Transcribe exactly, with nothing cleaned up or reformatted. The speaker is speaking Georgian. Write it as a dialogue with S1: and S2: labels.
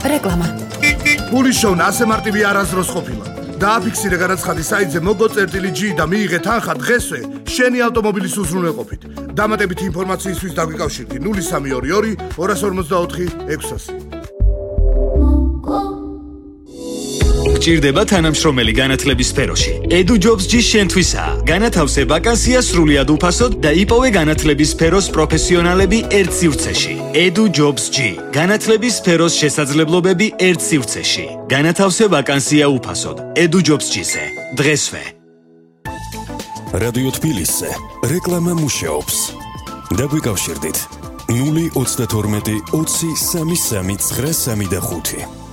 S1: რეკლამა.
S2: Puli შოვნა ასე მარტივი არასდროს ყოფილა. დააფიქსირე განაცხადი საიტზე მოგო წერტილი G და მიიღე თანხა დღესვე შენი ავტომობილის უზრუნველყოფით. დამატებითი ინფორმაციისთვის დაგვიკავშირდი ნული სამი ორი ორი ორ ორმოცდაოთხი ექვსასი.
S3: გჭირდება თანამშრომელი განათლების სფეროში. Edu Jobs G შენთვისაა. განათავსე ვაკანსია სრულად უფასოდ და იპოვე განათლების სფეროს პროფესიონალები ერთ სივრცეში. Edu Jobs G. განათლების სფეროს შესაძლებლობები ერთ სივრცეში. განათავსე ვაკანსია უფასოდ. Edu Jobs G-ზე. დღესვე.
S4: რადიო თბილისზე რეკლამა მუშაობს. დაგვიკავშირდით ნული ოცდათორმეტი ოცი სამი სამი ცხრა სამი და ხუთი.